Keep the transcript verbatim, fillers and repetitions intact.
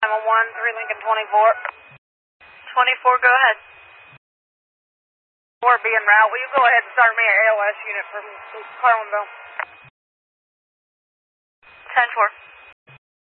nine one one, three Lincoln twenty-four. twenty-four, go ahead. four B en route. Will you go ahead and start me an A O S unit from Carlinville? ten four.